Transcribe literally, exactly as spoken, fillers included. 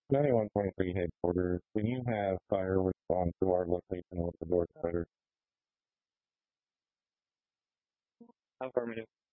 ninety-one point three headquarters, can you have fire respond to our location with the door cutter? Affirmative.